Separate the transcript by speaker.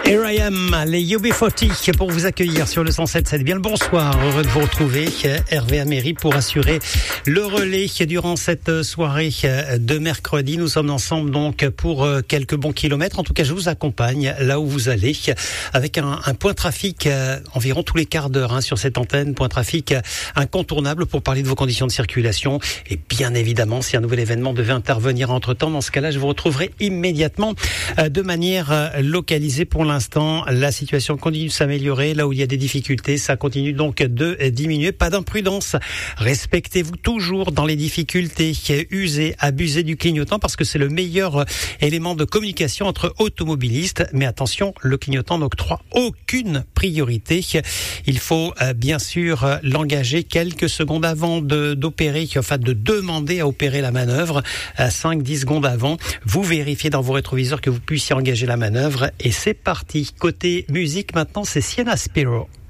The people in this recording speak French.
Speaker 1: Here I am, les UB40 pour vous accueillir sur le 107.7. Bien le bonsoir, heureux de vous retrouver. Hervé Améry pour assurer le relais durant cette soirée de mercredi. Nous sommes ensemble donc pour quelques bons kilomètres. En tout cas, je vous accompagne là où vous allez avec un point trafic environ tous les quarts d'heure sur cette antenne. Point trafic incontournable pour parler de vos conditions de circulation. Et bien évidemment, si un nouvel événement devait intervenir entre-temps, dans ce cas-là, je vous retrouverai immédiatement de manière localisée. Pour l'instant, la situation continue de s'améliorer. Là où il y a des difficultés, ça continue donc de diminuer. Pas d'imprudence. Respectez-vous toujours dans les difficultés. Usez, abusez du clignotant parce que c'est le meilleur élément de communication entre automobilistes. Mais attention, le clignotant n'octroie aucune priorité. Il faut bien sûr l'engager quelques secondes avant d'opérer, enfin de demander à opérer la manœuvre, 5-10 secondes avant. Vous vérifiez dans vos rétroviseurs que vous puissiez engager la manœuvre et c'est parti. Côté musique maintenant, c'est Sienna Spiro.